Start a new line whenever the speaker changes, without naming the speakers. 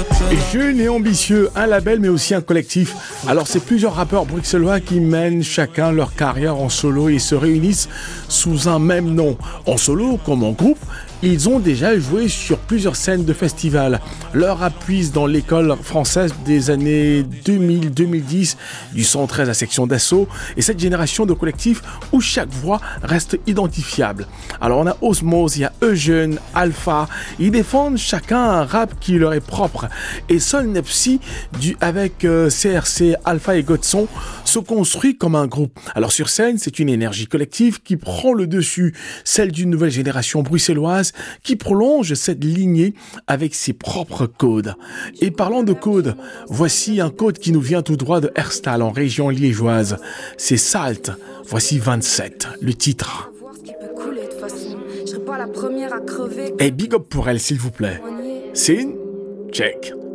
Jeune et ambitieux, un label mais aussi un collectif. Alors c'est plusieurs rappeurs bruxellois qui mènent chacun leur carrière en solo et se réunissent sous un même nom. En solo comme en groupe, ils ont déjà joué sur plusieurs scènes de festivals. Leur appui dans l'école française des années 2000-2010, du 113 à section d'assaut, et cette génération de collectifs où chaque voix reste identifiable. Alors on a Osmose, il y a Eugène, Alpha, ils défendent chacun un rap qui leur est propre. Et Sol Nepsi, avec CRC, Alpha et Godson, se construit comme un groupe. Alors sur scène, c'est une énergie collective qui prend le dessus, celle d'une nouvelle génération bruxelloise qui prolonge cette lignée avec ses propres codes. Et parlant de codes, voici un code qui nous vient tout droit de Herstal en région liégeoise. C'est Salt. Voici 27, le titre. Et big up pour elle, s'il vous plaît. Sin, check.